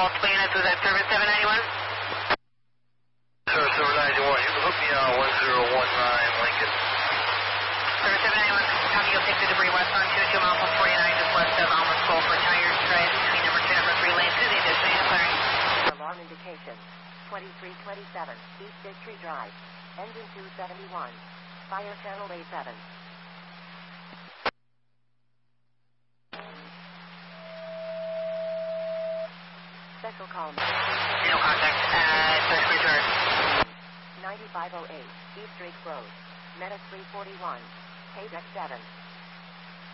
multiple units. Was that service 791? Service 791. You can hook me on 1019 Lincoln. Service 791. Copy. You'll take the debris westbound 22 miles from 49 just west of Alma School for tires. Drive between number 2 and number 3 lanes to the additional unit clearing. Alarm indication. 2327 East Victory Drive. Engine 271. Fire channel A7. Special call. No contact. Search return. 9508 East Drake Road. Menace 341. Page X7.